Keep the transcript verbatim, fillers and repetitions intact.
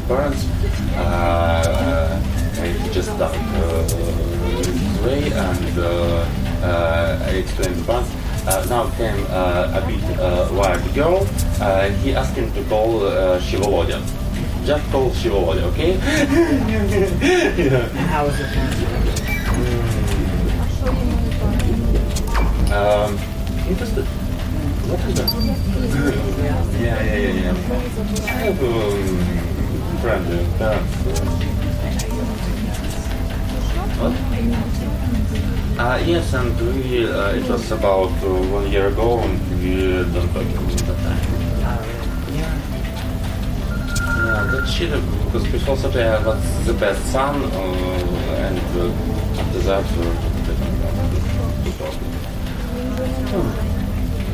parents. Uh, he just died uh, this way, and uh, uh, I explained the parents. Uh, now came uh, a bit uh, wild girl. Uh, he asked him to call uh, Shivolodya. Just call Shivolodya, okay? Yeah. How was it? Mm. Um, interested. What is that? yeah, yeah, yeah, yeah. I have um, friend uh, parents. What? Uh, yes, and we, uh, it was about uh, one year ago, and we don't talk at that time. Yeah. Yeah, that's shit, because before that I was the best son, uh, and uh, after that, uh, they don't want to talk. Hmm.